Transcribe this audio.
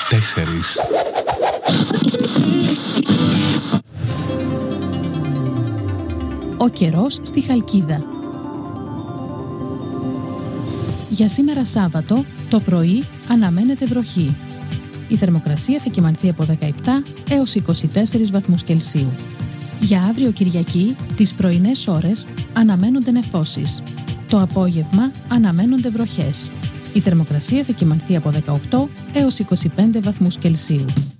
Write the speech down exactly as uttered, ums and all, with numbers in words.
τέσσερις. Ο καιρός στη Χαλκίδα. Για σήμερα Σάββατο, το πρωί αναμένεται βροχή. Η θερμοκρασία θα κυμανθεί από δεκαεπτά έως είκοσι τέσσερις βαθμούς Κελσίου. Για αύριο Κυριακή, τις πρωινές ώρες αναμένονται νεφώσεις. Το απόγευμα αναμένονται βροχές. Η θερμοκρασία θα κυμανθεί από δεκαοκτώ έως είκοσι πέντε βαθμούς Κελσίου.